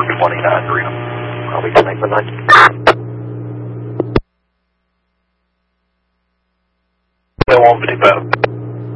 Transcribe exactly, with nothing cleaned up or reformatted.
twenty-nine Reno. I'll be connecting the night. one fifty-five.